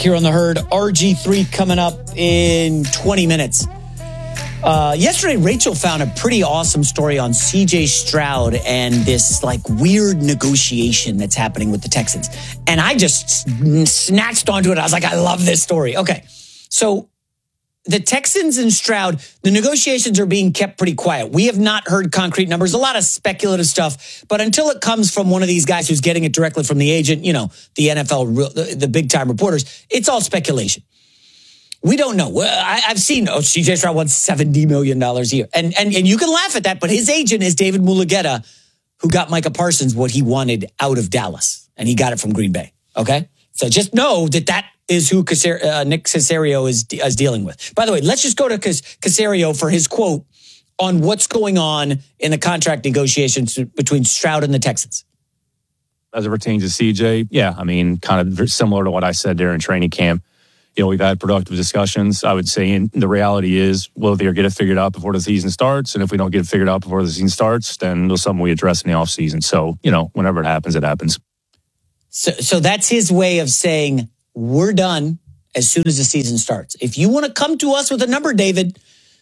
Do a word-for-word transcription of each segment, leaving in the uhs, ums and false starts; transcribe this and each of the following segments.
here on The Herd. R G three coming up in twenty minutes. Uh, yesterday, Rachel found a pretty awesome story on C J Stroud and this like weird negotiation that's happening with the Texans. And I just snatched onto it. I was like, I love this story. Okay, so the Texans and Stroud, the negotiations are being kept pretty quiet. We have not heard concrete numbers, a lot of speculative stuff. But until it comes from one of these guys who's getting it directly from the agent, you know, the N F L, the, the big time reporters, it's all speculation. We don't know. I, I've seen, oh, C J Stroud wants seventy million dollars a year. And, and, and you can laugh at that, but his agent is David Mulugheta, who got Micah Parsons what he wanted out of Dallas. And he got it from Green Bay. Okay? So just know that that is who Caser- uh, Nick Caserio is, is dealing with. By the way, let's just go to Cas- Caserio for his quote on what's going on in the contract negotiations between Stroud and the Texans. As it pertains to C J, yeah, I mean, kind of similar to what I said during training camp. You know, we've had productive discussions. I would say and the reality is we'll either get it figured out before the season starts. And if we don't get it figured out before the season starts, then there's something we address in the offseason. So, you know, whenever it happens, it happens. So, so that's his way of saying we're done as soon as the season starts. If you want to come to us with a number, David,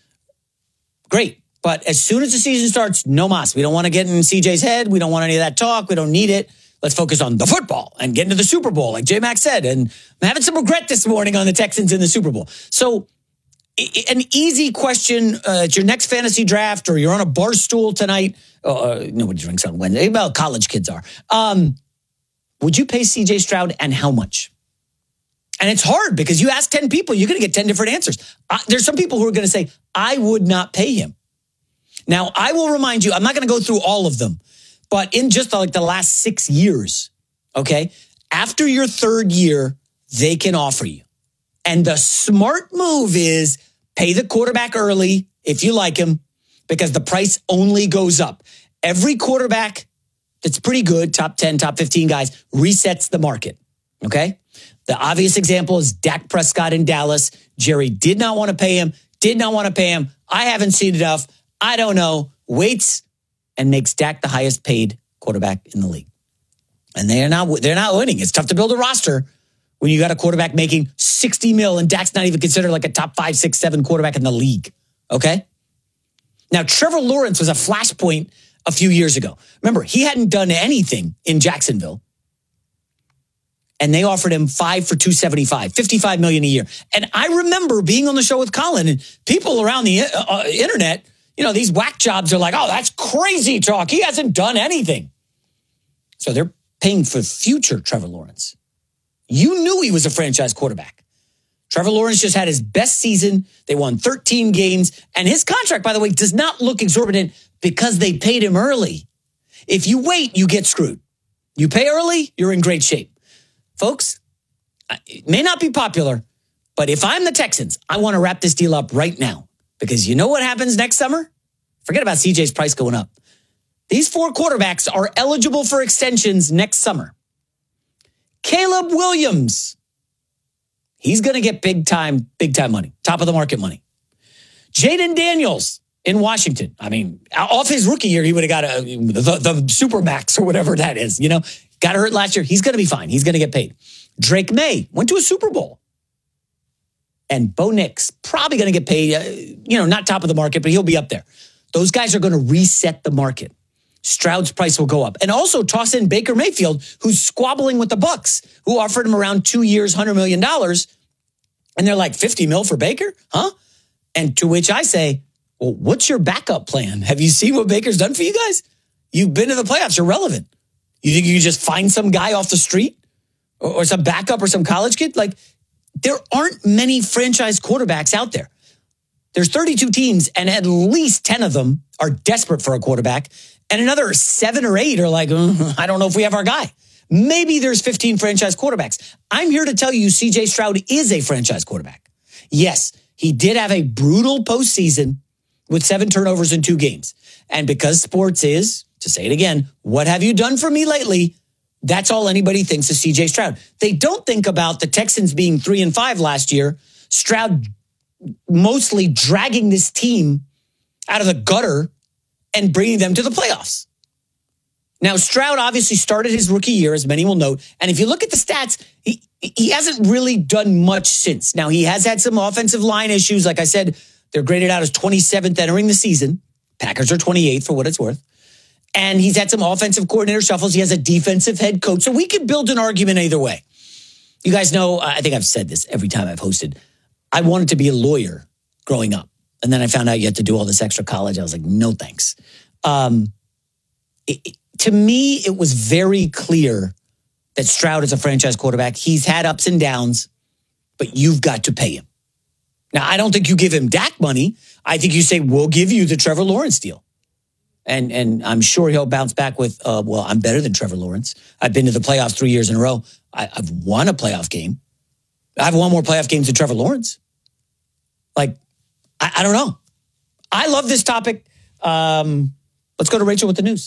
great. But as soon as the season starts, no mas. We don't want to get in C J's head. We don't want any of that talk. We don't need it. Let's focus on the football and get into the Super Bowl, like J-Mac said. And I'm having some regret this morning on the Texans in the Super Bowl. So an easy question uh, at your next fantasy draft, or you're on a bar stool tonight. Uh, nobody drinks on Wednesday. Well, college kids are. Um, would you pay C J Stroud, and how much? And it's hard because you ask ten people, you're going to get ten different answers. Uh, there's some people who are going to say, I would not pay him. Now, I will remind you, I'm not going to go through all of them. But in just like the last six years, okay, after your third year, they can offer you. And the smart move is pay the quarterback early if you like him, because the price only goes up. Every quarterback that's pretty good, top ten, top fifteen guys, resets the market, okay? The obvious example is Dak Prescott in Dallas. Jerry did not want to pay him, did not want to pay him. I haven't seen enough. I don't know. Waits and makes Dak the highest paid quarterback in the league. And they are not, they're not winning. It's tough to build a roster when you got a quarterback making sixty mil and Dak's not even considered like a top five, six, seven quarterback in the league. Okay? Now, Trevor Lawrence was a flashpoint a few years ago. Remember, he hadn't done anything in Jacksonville. And they offered him five for two seventy-five, fifty-five million a year. And I remember being on the show with Colin and people around the uh, internet, you know, these whack jobs are like, oh, that's crazy talk. He hasn't done anything. So they're paying for future Trevor Lawrence. You knew he was a franchise quarterback. Trevor Lawrence just had his best season. They won thirteen games. And his contract, by the way, does not look exorbitant because they paid him early. If you wait, you get screwed. You pay early, you're in great shape. Folks, it may not be popular, but if I'm the Texans, I want to wrap this deal up right now. Because you know what happens next summer? Forget about C J's price going up. These four quarterbacks are eligible for extensions next summer. Caleb Williams, he's going to get big time, big time money, top of the market money. Jaden Daniels in Washington. I mean, off his rookie year, he would have got a, the, the super max or whatever that is. You know, got hurt last year. He's going to be fine. He's going to get paid. Drake May went to a Super Bowl. And Bo Nix, probably going to get paid, uh, you know, not top of the market, but he'll be up there. Those guys are going to reset the market. Stroud's price will go up. And also toss in Baker Mayfield, who's squabbling with the Bucks, who offered him around two years, one hundred million dollars. And they're like, fifty mil for Baker? Huh? And to which I say, well, what's your backup plan? Have you seen what Baker's done for you guys? You've been to the playoffs. You're relevant. You think you can just find some guy off the street or, or some backup or some college kid? Like, there aren't many franchise quarterbacks out there. There's thirty-two teams, and at least ten of them are desperate for a quarterback. And another seven or eight are like, mm, I don't know if we have our guy. Maybe there's fifteen franchise quarterbacks. I'm here to tell you C J Stroud is a franchise quarterback. Yes, he did have a brutal postseason with seven turnovers in two games. And because sports is, to say it again, what have you done for me lately? That's all anybody thinks of C J Stroud. They don't think about the Texans being three and five last year. Stroud mostly dragging this team out of the gutter and bringing them to the playoffs. Now, Stroud obviously started his rookie year, as many will note. And if you look at the stats, he, he hasn't really done much since. Now, he has had some offensive line issues. Like I said, they're graded out as twenty-seventh entering the season. Packers are twenty-eighth for what it's worth. And he's had some offensive coordinator shuffles. He has a defensive head coach. So we could build an argument either way. You guys know, I think I've said this every time I've hosted. I wanted to be a lawyer growing up. And then I found out you had to do all this extra college. I was like, no, thanks. Um, it, it, to me, it was very clear that Stroud is a franchise quarterback. He's had ups and downs, but you've got to pay him. Now, I don't think you give him Dak money. I think you say, we'll give you the Trevor Lawrence deal. And and I'm sure he'll bounce back with, uh, well, I'm better than Trevor Lawrence. I've been to the playoffs three years in a row. I, I've won a playoff game. I've won more playoff games than Trevor Lawrence. Like, I, I don't know. I love this topic. Um, let's go to Rachel with the news.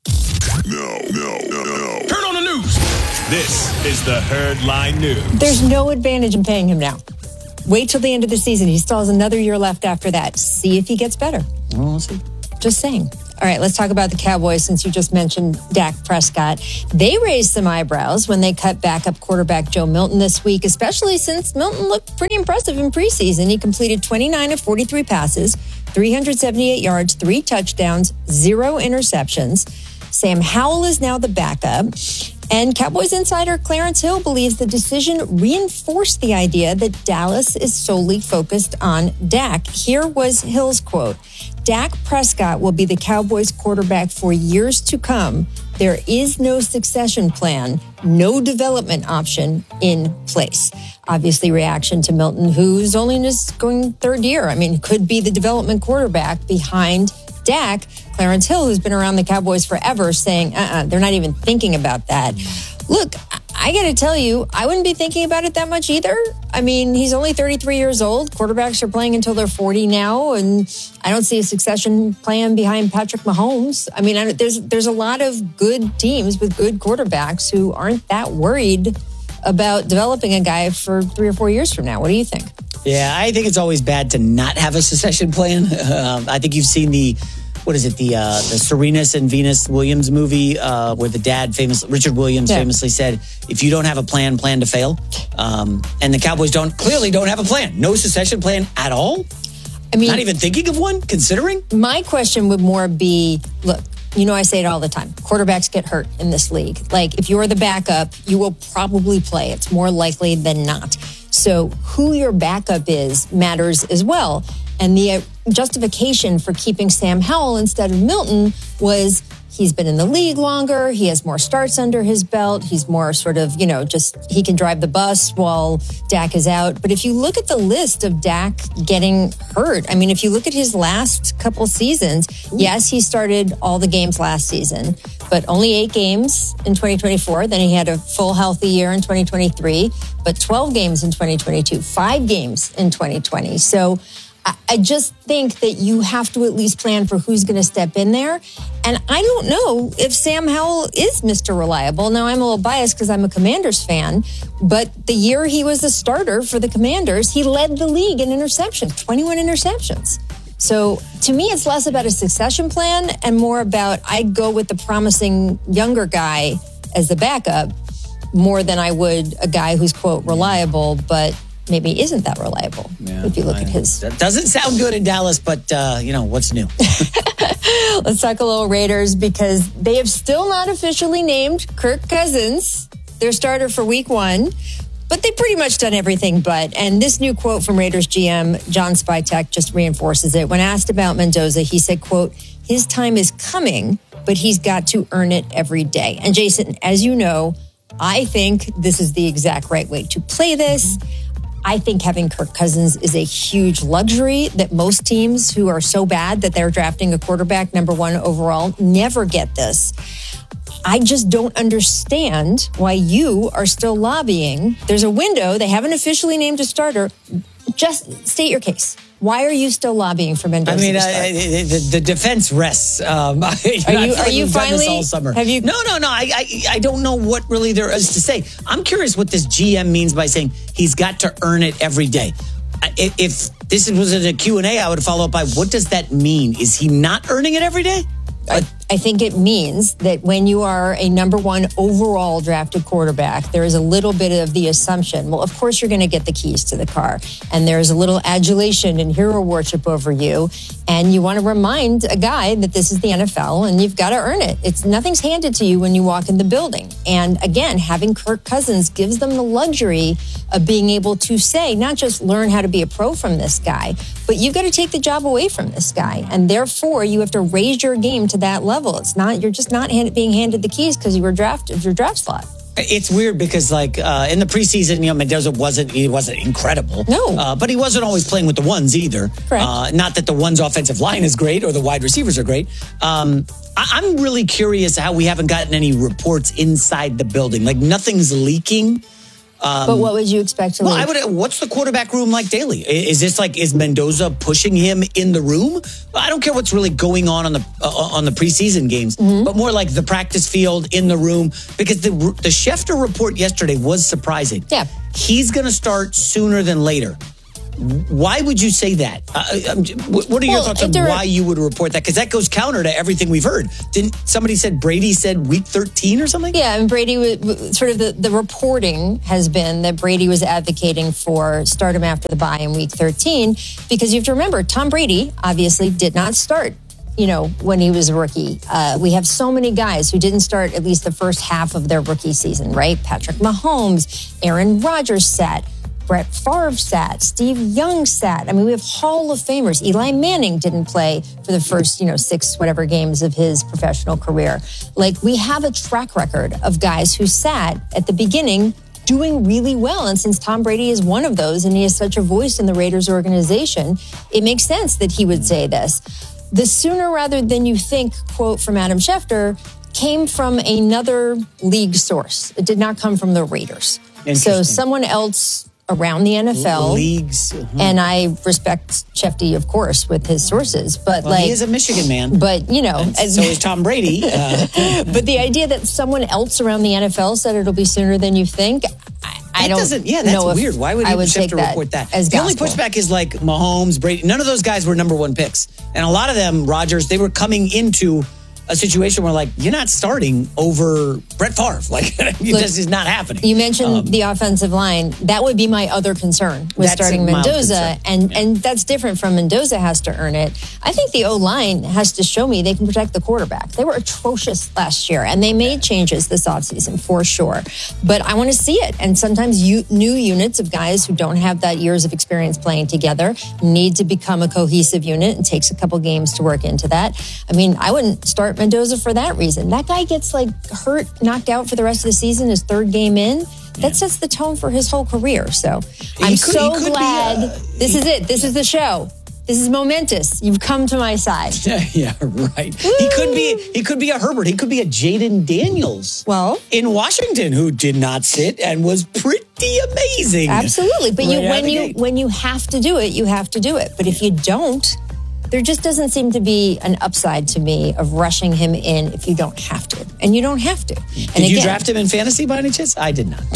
No, no, no, no. Turn on the news. This is the Herd Line News. There's no advantage in paying him now. Wait till the end of the season. He still has another year left after that. See if he gets better. Well, we'll see. Just saying. All right, let's talk about the Cowboys since you just mentioned Dak Prescott. They raised some eyebrows when they cut backup quarterback Joe Milton this week, especially since Milton looked pretty impressive in preseason. He completed twenty-nine of forty-three passes, three hundred seventy-eight yards, three touchdowns, zero interceptions. Sam Howell is now the backup. And Cowboys insider Clarence Hill believes the decision reinforced the idea that Dallas is solely focused on Dak. Here was Hill's quote. Dak Prescott will be the Cowboys quarterback for years to come. There is no succession plan, no development option in place. Obviously, reaction to Milton, who's only in his going third year. I mean, could be the development quarterback behind Dak. Clarence Hill, who's been around the Cowboys forever, saying, uh-uh, they're not even thinking about that. Look, I got to tell you, I wouldn't be thinking about it that much either. I mean, he's only thirty-three years old. Quarterbacks are playing until they're forty now, and I don't see a succession plan behind Patrick Mahomes. I mean, I there's there's a lot of good teams with good quarterbacks who aren't that worried about developing a guy for three or four years from now. What do you think? Yeah, I think it's always bad to not have a succession plan. Um, I think you've seen the, what is it, the uh, the Serenus and Venus Williams movie uh, where the dad, famous Richard Williams, yeah. famously said, if you don't have a plan, plan to fail. Um, and the Cowboys don't clearly don't have a plan. No succession plan at all? I mean, not even thinking of one, considering? My question would more be, look, you know, I say it all the time. Quarterbacks get hurt in this league. Like, if you're the backup, you will probably play. It's more likely than not. So who your backup is matters as well. And the justification for keeping Sam Howell instead of Milton was he's been in the league longer. He has more starts under his belt. He's more sort of, you know, just he can drive the bus while Dak is out. But if you look at the list of Dak getting hurt, I mean, if you look at his last couple seasons, yes, he started all the games last season, but only eight games in twenty twenty-four. Then he had a full healthy year in twenty twenty-three, but twelve games in twenty twenty-two, five games in twenty twenty. So I just think that you have to at least plan for who's going to step in there. And I don't know if Sam Howell is Mister Reliable. Now, I'm a little biased because I'm a Commanders fan, but the year he was the starter for the Commanders, he led the league in interceptions, twenty-one interceptions. So to me, it's less about a succession plan and more about I'd go with the promising younger guy as the backup more than I would a guy who's, quote, reliable, but maybe isn't that reliable yeah, if you look I, at his. That doesn't sound good in Dallas, but, uh, you know, what's new? Let's talk a little Raiders because they have still not officially named Kirk Cousins their starter for week one, but they've pretty much done everything but. And this new quote from Raiders G M John Spytek just reinforces it. When asked about Mendoza, he said, quote, his time is coming, but he's got to earn it every day. And Jason, as you know, I think this is the exact right way to play this. I think having Kirk Cousins is a huge luxury that most teams who are so bad that they're drafting a quarterback number one overall never get this. I just don't understand why you are still lobbying. There's a window. They haven't officially named a starter. Just state your case. Why are you still lobbying for Mendoza? I mean, uh, the, the defense rests. Um, are you, are you finally? All summer. Have you? No, no, no. I, I, I don't know what really there is to say. I'm curious what this G M means by saying he's got to earn it every day. If, if this was in a Q and A, I would follow up by what does that mean? Is he not earning it every day? I, I think it means that when you are a number one overall drafted quarterback, there is a little bit of the assumption, well, of course you're going to get the keys to the car. And there's a little adulation and hero worship over you. And you want to remind a guy that this is the N F L and you've got to earn it. It's nothing's handed to you when you walk in the building. And again, having Kirk Cousins gives them the luxury of being able to say, not just learn how to be a pro from this guy, but you've got to take the job away from this guy. And therefore, you have to raise your game to that level. It's not, you're just not hand, being handed the keys because you were drafted your draft slot. It's weird because, like, uh, in the preseason, you know, Mendoza wasn't, he wasn't incredible. No. Uh, but he wasn't always playing with the ones either. Correct. Uh, not that the ones offensive line is great or the wide receivers are great. Um, I- I'm really curious how we haven't gotten any reports inside the building. Like, nothing's leaking. Um, but what would you expect to well, leak? I would. What's the quarterback room like daily? Is this like, is Mendoza pushing him in the room? I don't care what's really going on on the uh, on the preseason games, mm-hmm. but more like the practice field, in the room, because the the Schefter report yesterday was surprising. Yeah, he's going to start sooner than later. Why would you say that? Uh, what are your well, thoughts on why you would report that? Because that goes counter to everything we've heard. Didn't somebody said Brady said week thirteen or something? Yeah, and Brady was sort of the, the reporting has been that Brady was advocating for start him after the bye in week thirteen, because you have to remember, Tom Brady obviously did not start, you know, when he was a rookie. Uh, we have so many guys who didn't start at least the first half of their rookie season, right? Patrick Mahomes, Aaron Rodgers sat. Brett Favre sat, Steve Young sat. I mean, we have Hall of Famers. Eli Manning didn't play for the first, you know, six whatever games of his professional career. Like, we have a track record of guys who sat at the beginning doing really well. And since Tom Brady is one of those and he has such a voice in the Raiders organization, it makes sense that he would say this. The sooner rather than you think quote from Adam Schefter came from another league source. It did not come from the Raiders. So someone else around the N F L leagues, uh-huh. and I respect Shefty, of course, with his sources. But well, like, he is a Michigan man. But you know, and so is Tom Brady. Uh, but the idea that someone else around the N F L said it'll be sooner than you think, I, I don't. Doesn't, yeah, that's know weird. Why would I you would have take to that report that? As the gospel. only pushback is like Mahomes, Brady. None of those guys were number one picks, and a lot of them, Rodgers, they were coming into a situation where, like, you're not starting over Brett Favre. Like, this is not happening. You mentioned um, the offensive line. That would be my other concern with starting Mendoza. And, yeah. and that's different from Mendoza has to earn it. I think the O-line has to show me they can protect the quarterback. They were atrocious last year, and they made changes this offseason for sure. But I want to see it. And sometimes you, new units of guys who don't have that years of experience playing together need to become a cohesive unit. It takes a couple games to work into that. I mean, I wouldn't start Mendoza for that reason. That guy gets like hurt, knocked out for the rest of the season, his third game in. That yeah. sets the tone for his whole career. So he I'm could, so glad be, uh, this he, is it. This is the show. This is momentous. You've come to my side. Yeah, yeah right. Woo! He could be he could be a Herbert. He could be a Jaden Daniels. Well, in Washington, who did not sit and was pretty amazing. Absolutely. But right you when you gate. when you have to do it, you have to do it. But if you don't, there just doesn't seem to be an upside to me of rushing him in if you don't have to. And you don't have to. And did you again, draft him in fantasy by any chance? I did not.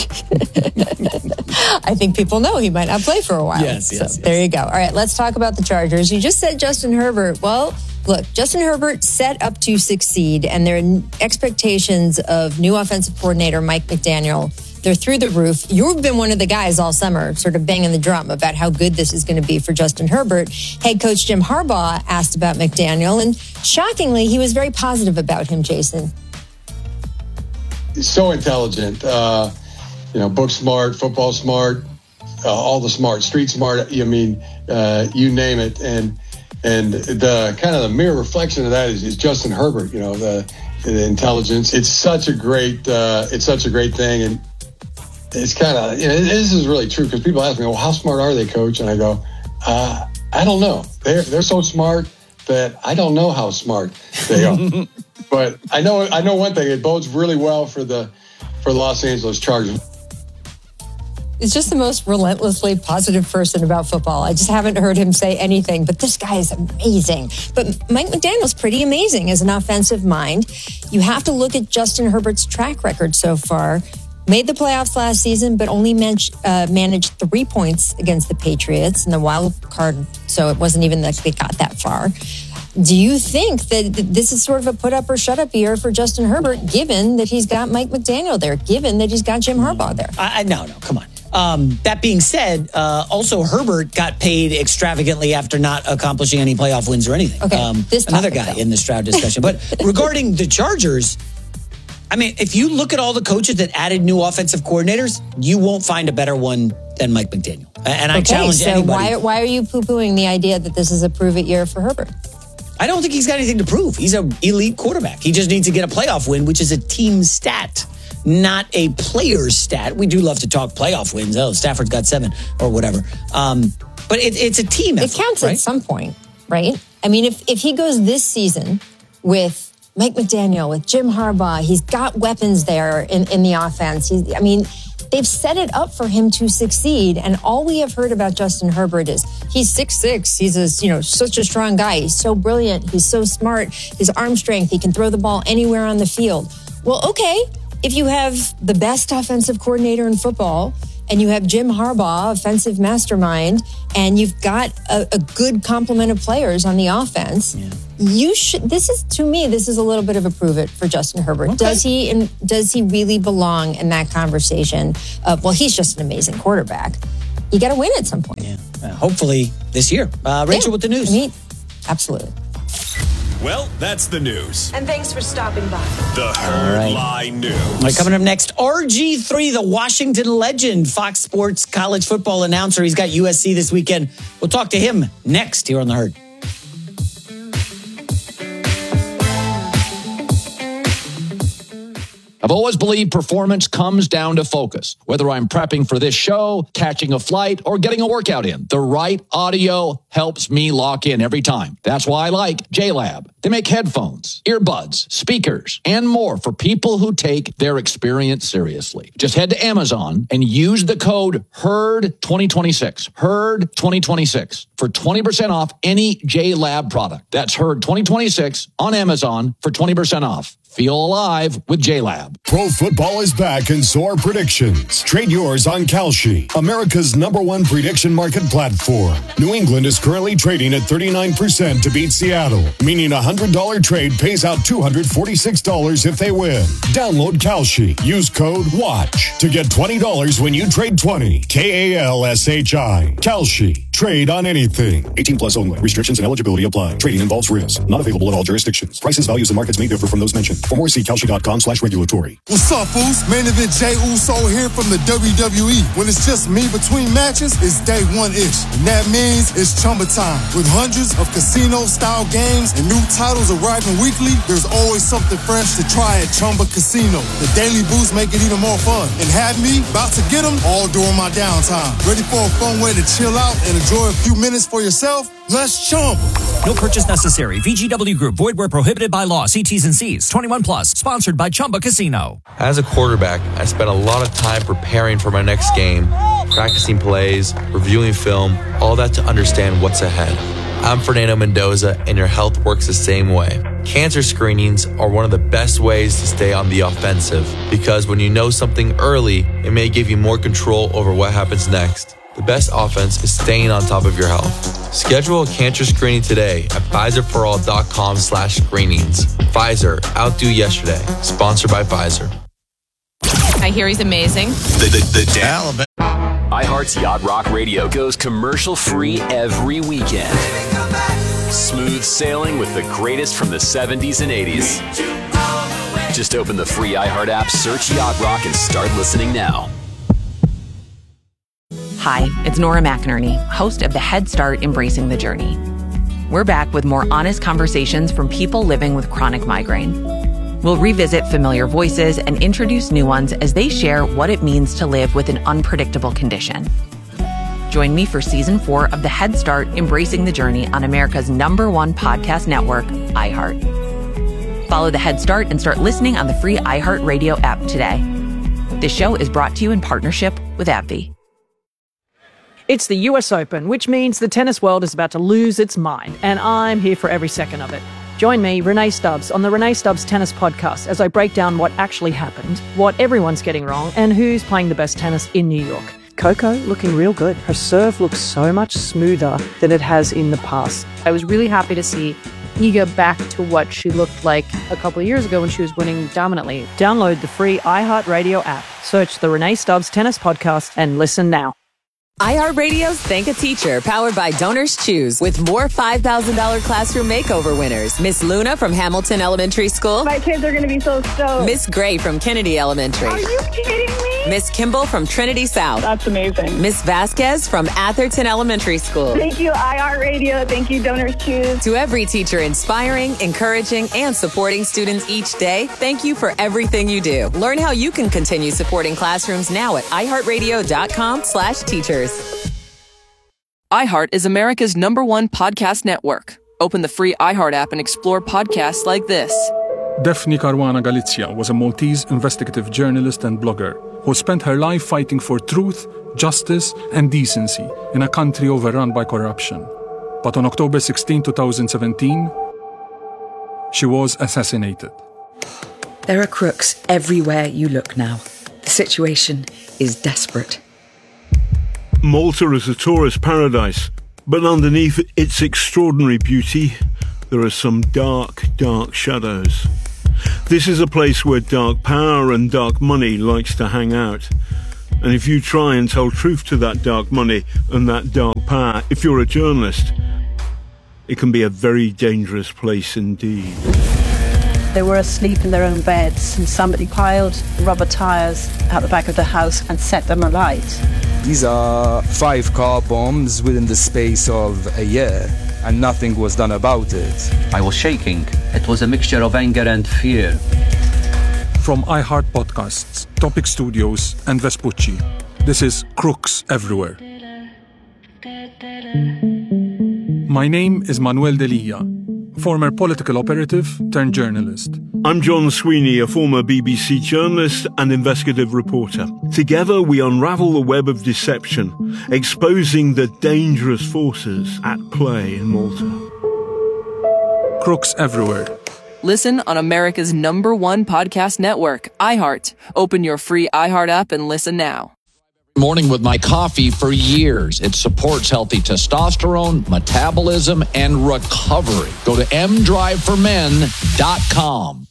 I think people know he might not play for a while. Yes, yes, so yes. There you go. All right, let's talk about the Chargers. You just said Justin Herbert. Well, look, Justin Herbert set up to succeed, and their expectations of new offensive coordinator Mike McDaniel, they're through the roof. You've been one of the guys all summer sort of banging the drum about how good this is going to be for Justin Herbert. Head coach Jim Harbaugh asked about McDaniel, and shockingly, he was very positive about him, Jason. He's so intelligent, uh, you know, book smart, football smart, uh, all the smart, street smart, I mean, uh, you name it. And and the kind of the mirror reflection of that is, is Justin Herbert, you know, the, the intelligence. It's such a great, uh, it's such a great thing. And it's kind of, you know, this is really true because people ask me, well, how smart are they, coach? And I go, uh, I don't know. They're, they're so smart that I don't know how smart they are. But I know, I know one thing, it bodes really well for the, for the Los Angeles Chargers. He's just the most relentlessly positive person about football. I just haven't heard him say anything, but this guy is amazing. But Mike McDaniel's pretty amazing as an offensive mind. You have to look at Justin Herbert's track record so far. Made the playoffs last season, but only man- uh, managed three points against the Patriots in the wild card, so it wasn't even that they got that far. do you think that this is sort of a put up or shut up year for Justin Herbert, given that he's got Mike McDaniel there, given that he's got Jim Harbaugh there? I, I, no, no, come on. Um, that being said, uh, also Herbert got paid extravagantly after not accomplishing any playoff wins or anything. Okay, um, this another topic, guy though. in the Stroud discussion. But regarding the Chargers, I mean, if you look at all the coaches that added new offensive coordinators, you won't find a better one than Mike McDaniel. And I okay, challenge so anybody. why, why are you poo-pooing the idea that this is a prove-it year for Herbert? I don't think he's got anything to prove. He's an elite quarterback. He just needs to get a playoff win, which is a team stat, not a player's stat. We do love to talk playoff wins. Oh, Stafford's got seven or whatever. Um, but it, it's a team effort. It counts right? at some point, right? I mean, if, if he goes this season with Mike McDaniel, with Jim Harbaugh, he's got weapons there in, in the offense. He's, I mean, they've set it up for him to succeed. And all we have heard about Justin Herbert is he's six six. He's a, you know, such a strong guy. He's so brilliant. He's so smart. His arm strength. He can throw the ball anywhere on the field. Well, okay. If you have the best offensive coordinator in football and you have Jim Harbaugh, offensive mastermind, and you've got a, a good complement of players on the offense, yeah. you should, this is, to me, this is a little bit of a prove it for Justin Herbert. Okay. Does he, and does he really belong in that conversation of, well, he's just an amazing quarterback. You got to win at some point. Yeah. Uh, hopefully this year. Uh, Rachel, yeah. with the news. I mean, absolutely. Well, that's the news. And thanks for stopping by. The Herd right. Lie News. All right, coming up next, R G three, the Washington legend, Fox Sports college football announcer. He's got U S C this weekend. We'll talk to him next here on The Herd. I've always believed performance comes down to focus. Whether I'm prepping for this show, catching a flight, or getting a workout in, the right audio helps me lock in every time. That's why I like J-Lab. They make headphones, earbuds, speakers, and more for people who take their experience seriously. Just head to Amazon and use the code HERD twenty twenty-six, HERD twenty twenty-six, for twenty percent off any J-Lab product. That's HERD twenty twenty-six on Amazon for twenty percent off. Feel alive with J-Lab. Pro football is back and so are predictions. Trade yours on Kalshi, America's number one prediction market platform. New England is currently trading at thirty-nine percent to beat Seattle, meaning a one hundred dollars trade pays out two hundred forty-six dollars if they win. Download Kalshi. Use code WATCH to get twenty dollars when you trade twenty. K A L S H I. Kalshi. Trade on anything. eighteen plus only. Restrictions and eligibility apply. Trading involves risk. Not available in all jurisdictions. Prices, values, and markets may differ from those mentioned. For more, see Kalshi.com slash regulatory. What's up, fools? Main event Jey Uso here from the W W E. When it's just me between matches, it's day one-ish. And that means it's Chumba time. With hundreds of casino-style games and new titles arriving weekly, there's always something fresh to try at Chumba Casino. The daily boosts make it even more fun. And have me about to get them all during my downtime. Ready for a fun way to chill out and enjoy a few minutes for yourself? Let's Chumba. No purchase necessary. V G W Group. Void where prohibited by law. See T's and C's. twenty-one plus. Sponsored by Chumba Casino. As a quarterback, I spent a lot of time preparing for my next game, practicing plays, reviewing film, all that to understand what's ahead. I'm Fernando Mendoza, and your health works the same way. Cancer screenings are one of the best ways to stay on the offensive, because when you know something early, it may give you more control over what happens next. The best offense is staying on top of your health. Schedule a cancer screening today at Pfizerforall.com slash screenings. Pfizer, outdo yesterday. Sponsored by Pfizer. I hear he's amazing. The, the, the Alabama. iHeart's Yacht Rock Radio goes commercial-free every weekend. Smooth sailing with the greatest from the seventies and eighties. Just open the free iHeart app, search Yacht Rock, and start listening now. Hi, it's Nora McInerney, host of the Head Start Embracing the Journey. We're back with more honest conversations from people living with chronic migraine. We'll revisit familiar voices and introduce new ones as they share what it means to live with an unpredictable condition. Join me for season four of the Head Start Embracing the Journey on America's number one podcast network, iHeart. Follow the Head Start and start listening on the free iHeart Radio app today. This show is brought to you in partnership with AbbVie. It's the U S Open, which means the tennis world is about to lose its mind, and I'm here for every second of it. Join me, Renee Stubbs, on the Renee Stubbs Tennis Podcast as I break down what actually happened, what everyone's getting wrong, and who's playing the best tennis in New York. Coco looking real good. Her serve looks so much smoother than it has in the past. I was really happy to see eager back to what she looked like a couple of years ago when she was winning dominantly. Download the free iHeartRadio app. Search the Renee Stubbs Tennis Podcast and listen now. iHeartRadio's Thank a Teacher, powered by Donors Choose, with more five thousand dollars classroom makeover winners. Miss Luna from Hamilton Elementary School. My kids are going to be so stoked. Miss Gray from Kennedy Elementary. Are you kidding me? Miss Kimball from Trinity South. That's amazing. Miss Vasquez from Atherton Elementary School. Thank you, iHeartRadio. Thank you, Donors Choose. To every teacher inspiring, encouraging, and supporting students each day, thank you for everything you do. Learn how you can continue supporting classrooms now at iHeartRadio.com slash teachers. iHeart is America's number one podcast network. Open the free iHeart app and explore podcasts like this. Daphne Caruana Galizia was a Maltese investigative journalist and blogger who spent her life fighting for truth, justice, and decency in a country overrun by corruption. But on October sixteenth, twenty seventeen, she was assassinated. There are crooks everywhere you look now. The situation is desperate. Malta is a tourist paradise, but underneath its extraordinary beauty, there are some dark, dark shadows. This is a place where dark power and dark money likes to hang out. And if you try and tell truth to that dark money and that dark power, if you're a journalist, it can be a very dangerous place indeed. They were asleep in their own beds, and somebody piled rubber tires out the back of the house and set them alight. These are five car bombs within the space of a year, and nothing was done about it. I was shaking. It was a mixture of anger and fear. From iHeart Podcasts, Topic Studios, and Vespucci, this is Crooks Everywhere. My name is Manuel Delia, former political operative turned journalist. I'm John Sweeney, a former B B C journalist and investigative reporter. Together we unravel the web of deception, exposing the dangerous forces at play in Malta. Crooks Everywhere. Listen on America's number one podcast network, iHeart. Open your free iHeart app and listen now. Morning with my coffee for years. It supports healthy testosterone, metabolism, and recovery. Go to m drive for men dot com.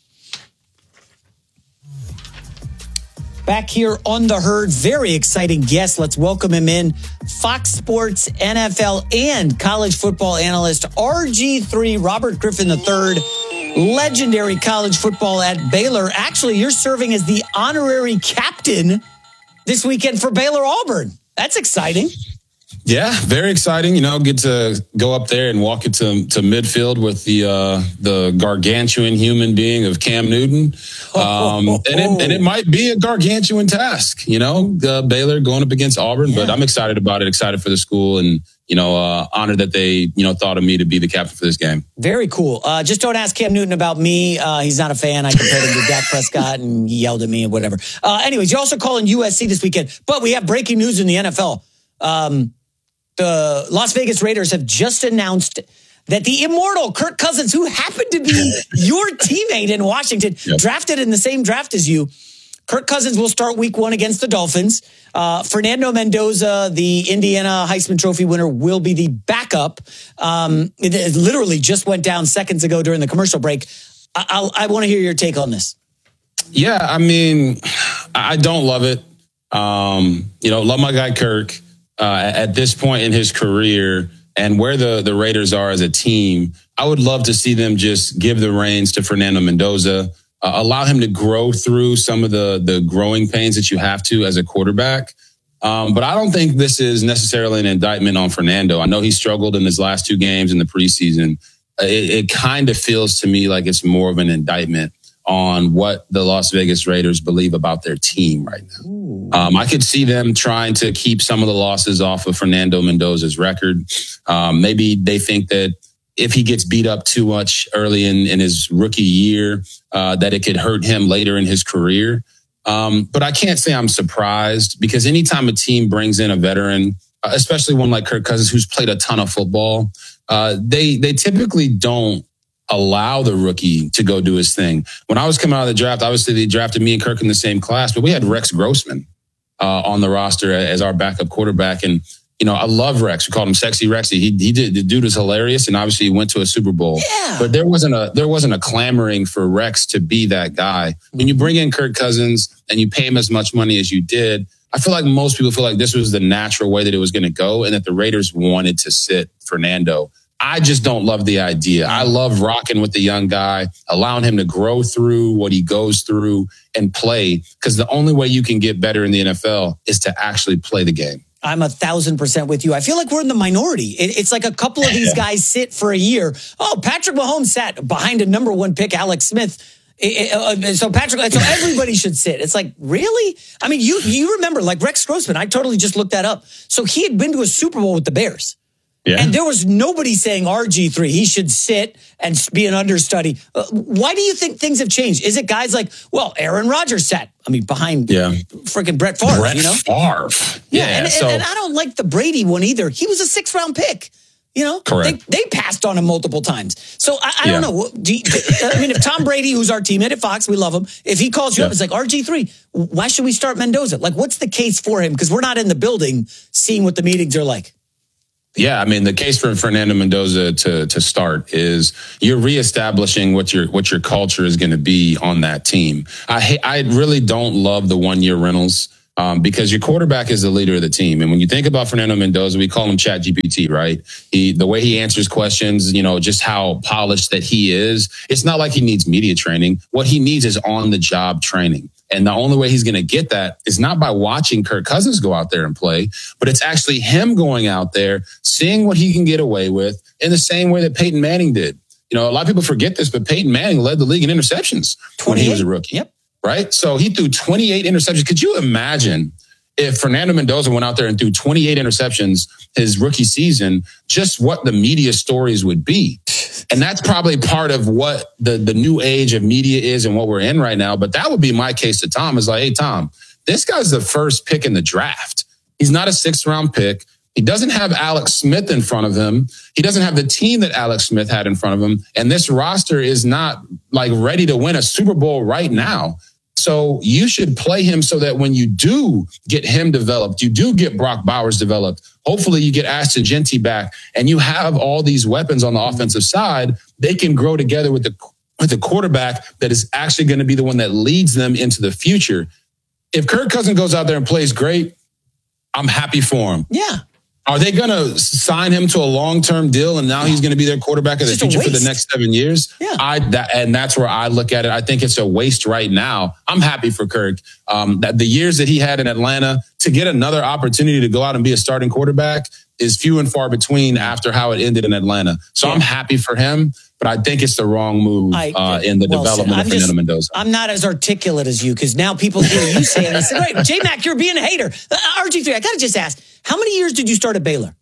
Back here on The Herd, very exciting guest. Let's welcome him in. Fox Sports, N F L, and college football analyst R G three, Robert Griffin the third. Legendary college football at Baylor. Actually, you're serving as the honorary captain this weekend for Baylor Auburn. That's exciting. Yeah, very exciting. You know, get to go up there and walk into to midfield with the uh, the gargantuan human being of Cam Newton, um, and it and it might be a gargantuan task. You know, uh, Baylor going up against Auburn, yeah. But I'm excited about it. Excited for the school, and you know, uh, honored that they you know thought of me to be the captain for this game. Very cool. Uh, just don't ask Cam Newton about me. Uh, he's not a fan. I compared him to Dak Prescott, and he yelled at me and whatever. Uh, anyways, you're also calling U S C this weekend, but we have breaking news in the N F L. Um, The Las Vegas Raiders have just announced that the immortal Kirk Cousins, who happened to be your teammate in Washington, yep. drafted in the same draft as you, Kirk Cousins will start week one against the Dolphins. Uh, Fernando Mendoza, the Indiana Heisman Trophy winner, will be the backup. Um, it, it literally just went down seconds ago during the commercial break. I, I'll, I want to hear your take on this. Yeah, I mean, I don't love it. Um, you know, love my guy Kirk. Uh, at this point in his career and where the, the Raiders are as a team, I would love to see them just give the reins to Fernando Mendoza, uh, allow him to grow through some of the, the growing pains that you have to as a quarterback. Um, but I don't think this is necessarily an indictment on Fernando. I know he struggled in his last two games in the preseason. It, it kind of feels to me like it's more of an indictment on what the Las Vegas Raiders believe about their team right now. Um, I could see them trying to keep some of the losses off of Fernando Mendoza's record. Um, maybe they think that if he gets beat up too much early in, in his rookie year, uh, that it could hurt him later in his career. Um, but I can't say I'm surprised because anytime a team brings in a veteran, especially one like Kirk Cousins, who's played a ton of football, uh, they they typically don't allow the rookie to go do his thing. When I was coming out of the draft, obviously they drafted me and Kirk in the same class, but we had Rex Grossman uh, on the roster as our backup quarterback. And You know, I love Rex. We called him Sexy Rexy. He he did the dude was hilarious, and obviously he went to a Super Bowl. Yeah. But there wasn't a there wasn't a clamoring for Rex to be that guy. When you bring in Kirk Cousins and you pay him as much money as you did, I feel like most people feel like this was the natural way that it was going to go, and that the Raiders wanted to sit Fernando. I just don't love the idea. I love rocking with the young guy, allowing him to grow through what he goes through and play, because the only way you can get better in the N F L is to actually play the game. I'm a thousand percent with you. I feel like we're in the minority. It, it's like a couple of these guys sit for a year. Oh, Patrick Mahomes sat behind a number one pick, Alex Smith. It, uh, so Patrick, so everybody should sit. It's like, really? I mean, you you remember like Rex Grossman? I totally just looked that up. So he had been to a Super Bowl with the Bears. Yeah. And there was nobody saying R G three, he should sit and be an understudy. Uh, why do you think things have changed? Is it guys like, well, Aaron Rodgers sat, I mean, behind yeah. freaking Brett Favre, Brett you know? Favre. Yeah, yeah and, so. and, and I don't like the Brady one either. He was a six round pick. You know, Correct. They, they passed on him multiple times. So I, I yeah. don't know. Do you, I mean, if Tom Brady, who's our teammate at Fox, we love him. If he calls you yeah. up, it's like R G three. Why should we start Mendoza? Like, what's the case for him? Because we're not in the building seeing what the meetings are like. Yeah, I mean, the case for Fernando Mendoza to to start is you're reestablishing what your what your culture is going to be on that team. I I really don't love the one year rentals. Um, because your quarterback is the leader of the team. And when you think about Fernando Mendoza, we call him Chat G P T, right? He, the way he answers questions, you know, just how polished that he is. It's not like he needs media training. What he needs is on the job training. And the only way he's going to get that is not by watching Kirk Cousins go out there and play, but it's actually him going out there, seeing what he can get away with in the same way that Peyton Manning did. You know, a lot of people forget this, but Peyton Manning led the league in interceptions when he was a rookie. Yep. Right? So he threw twenty-eight interceptions. Could you imagine if Fernando Mendoza went out there and threw twenty-eight interceptions his rookie season, just what the media stories would be? And that's probably part of what the, the new age of media is and what we're in right now. But that would be my case to Tom is like, hey, Tom, this guy's the first pick in the draft. He's not a sixth round pick. He doesn't have Alex Smith in front of him. He doesn't have the team that Alex Smith had in front of him. And this roster is not like ready to win a Super Bowl right now. So you should play him so that when you do get him developed, you do get Brock Bowers developed. Hopefully you get Ashton Genty back and you have all these weapons on the offensive side. They can grow together with the, with the quarterback that is actually going to be the one that leads them into the future. If Kirk Cousins goes out there and plays great, I'm happy for him. Yeah. Are they going to sign him to a long-term deal and now he's going to be their quarterback of the future for the next seven years? Yeah. I that, and that's where I look at it. I think it's a waste right now. I'm happy for Kirk. Um, that the years that he had in Atlanta to get another opportunity to go out and be a starting quarterback is few and far between after how it ended in Atlanta. So yeah. I'm happy for him, but I think it's the wrong move I, uh, in the well, development of Fernando Mendoza. I'm not as articulate as you because now people hear you saying this. Right, J-Mac, you're being a hater. Uh, R G three, I got to just ask, how many years did you start at Baylor?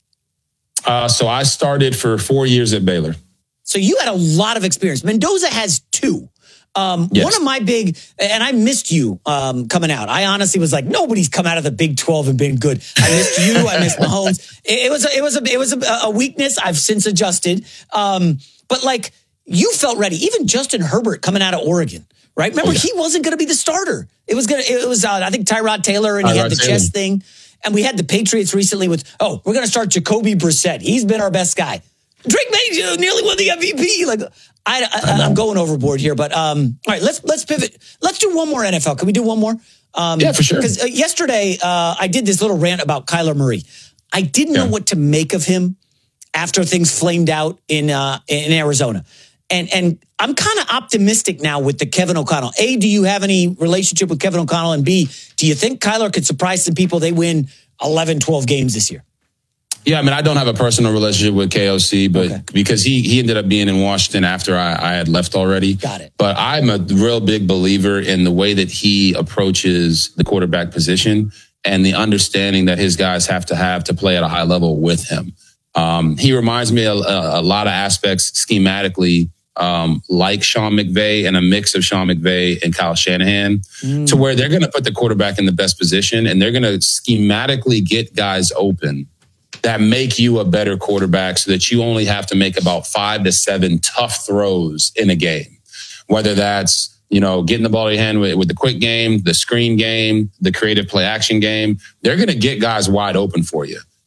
Uh, so I started for four years at Baylor. So you had a lot of experience. Mendoza has two. Um, yes. One of my big, and I missed you um, coming out. I honestly was like, nobody's come out of the Big twelve and been good. I missed you. I missed Mahomes. It, it was, a, it was, a, it was a, a weakness. I've since adjusted. Um, but like, you felt ready. Even Justin Herbert coming out of Oregon, right? Remember, oh, yeah. he wasn't going to be the starter. It was going to. It was, uh, I think, Tyrod Taylor, and Tyrod he had the Taylor. chest thing. And we had the Patriots recently with, oh, we're going to start Jacoby Brissett. He's been our best guy. Drake May uh, nearly won the M V P. Like, I, I, I'm going overboard here, but um, all right, let's let's pivot. Let's do one more N F L. Can we do one more? Um, yeah, for sure. Because uh, yesterday uh, I did this little rant about Kyler Murray. I didn't yeah. know what to make of him after things flamed out in uh, in Arizona. And and I'm kind of optimistic now with the Kevin O'Connell. A, do you have any relationship with Kevin O'Connell? And B, do you think Kyler could surprise some people? They win eleven, twelve games this year. Yeah, I mean, I don't have a personal relationship with K O C, but okay. because he he ended up being in Washington after I, I had left already. Got it. But I'm a real big believer in the way that he approaches the quarterback position and the understanding that his guys have to have to play at a high level with him. Um, he reminds me a, a, a lot of aspects schematically um, like Sean McVay and a mix of Sean McVay and Kyle Shanahan mm. to where they're going to put the quarterback in the best position and they're going to schematically get guys open that make you a better quarterback so that you only have to make about five to seven tough throws in a game. Whether that's, you know, getting the ball in your hand with, with the quick game, the screen game, the creative play action game, they're going to get guys wide open for you.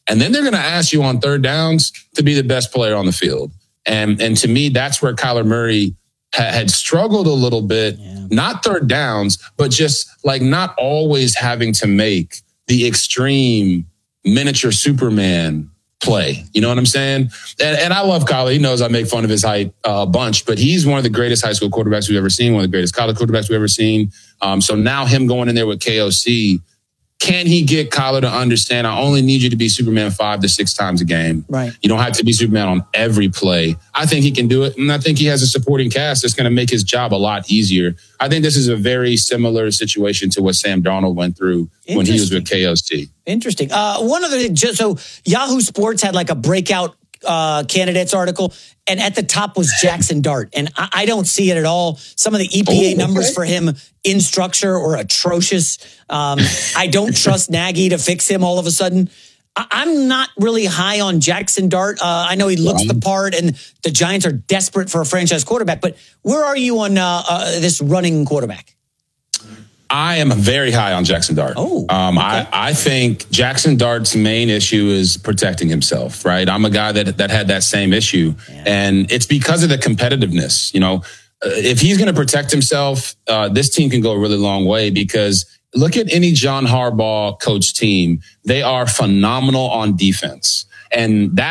And then they're going to ask you on third downs to be the best player on the field. And, and to me, that's where Kyler Murray ha- had struggled a little bit, yeah. not third downs, but just like not always having to make the extreme miniature Superman play. You know what I'm saying? And, and I love Kyler. He knows I make fun of his height uh, a bunch, but he's one of the greatest high school quarterbacks we've ever seen, one of the greatest college quarterbacks we've ever seen. Um, so now him going in there with K O C, can he get Kyler to understand, I only need you to be Superman five to six times a game. Right. You don't have to be Superman on every play. I think he can do it. And I think he has a supporting cast that's going to make his job a lot easier. I think this is a very similar situation to what Sam Darnold went through when he was with K O C. Interesting. Uh, one other thing, just so Yahoo Sports had like a breakout uh, candidates article, and at the top was Jackson Dart. And I, I don't see it at all. Some of the E P A oh, numbers okay. for him in structure are atrocious. Um, I don't trust Nagy to fix him all of a sudden. I, I'm not really high on Jackson Dart. Uh, I know he looks the part, and the Giants are desperate for a franchise quarterback. But where are you on uh, uh, this running quarterback? I am very high on Jackson Dart. Oh, um, okay. I, I think Jackson Dart's main issue is protecting himself, right? I'm a guy that, that had that same issue. Yeah. And it's because of the competitiveness. You know, uh, if he's going to protect himself, uh, this team can go a really long way, because look at any John Harbaugh coach team. They are phenomenal on defense. And that